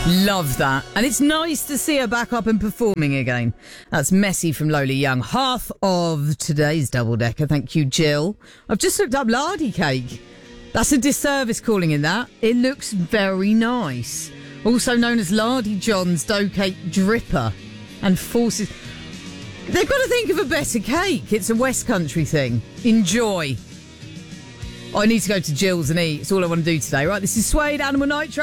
Love that. And it's nice to see her back up and performing again. That's Messy from Lola Young. Half of today's double decker. Thank you, Jill. I've just looked up lardy cake. That's a disservice calling it that. It looks very nice. Also known as Lardy John's dough cake dripper. And forces... They've got to think of a better cake. It's a West Country thing. Enjoy. I need to go to Jill's and eat. It's all I want to do today. Right, this is Suede, Animal Nitro.